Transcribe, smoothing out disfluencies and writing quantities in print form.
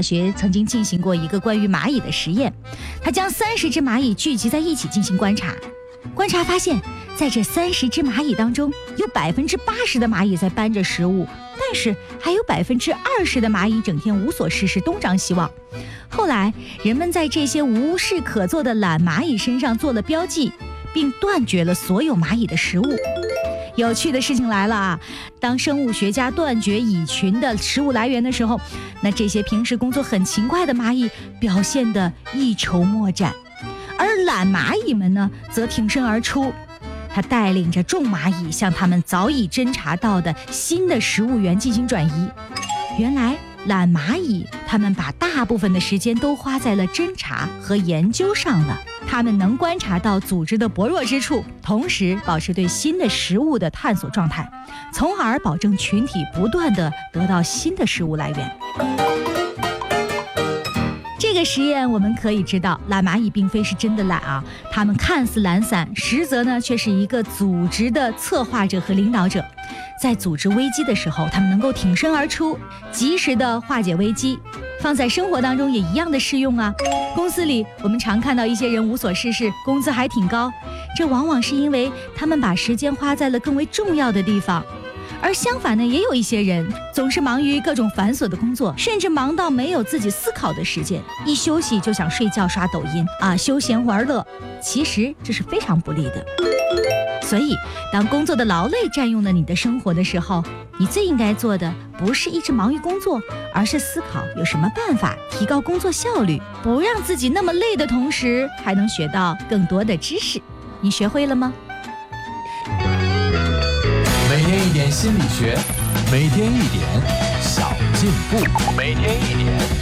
大学曾经进行过一个关于蚂蚁的实验，他将30只蚂蚁聚集在一起进行观察，发现在这30只蚂蚁当中，有80%的蚂蚁在搬着食物，但是还有20%的蚂蚁整天无所事事，东张西望。后来人们在这些无事可做的懒蚂蚁身上做了标记，并断绝了所有蚂蚁的食物。有趣的事情来了啊！当生物学家断绝蚁群的食物来源的时候，那这些平时工作很勤快的蚂蚁表现得一筹莫展，而懒蚂蚁们呢，则挺身而出。它带领着众蚂蚁向他们早已侦察到的新的食物源进行转移。原来懒蚂蚁他们把大部分的时间都花在了侦察和研究上了，他们能观察到组织的薄弱之处，同时保持对新的食物的探索状态，从而保证群体不断地得到新的食物来源。这个实验我们可以知道，懒蚂蚁并非是真的懒啊，它们看似懒散，实则呢却是一个组织的策划者和领导者。在组织危机的时候，他们能够挺身而出，及时的化解危机。放在生活当中也一样的适用啊。公司里我们常看到一些人无所事事，工资还挺高，这往往是因为他们把时间花在了更为重要的地方。而相反呢，也有一些人总是忙于各种繁琐的工作，甚至忙到没有自己思考的时间，一休息就想睡觉刷抖音啊，休闲玩乐。其实这是非常不利的。所以当工作的劳累占用了你的生活的时候，你最应该做的不是一直忙于工作，而是思考有什么办法提高工作效率，不让自己那么累的同时还能学到更多的知识。你学会了吗？ 每天一点心理学，每天一点小进步，每天一点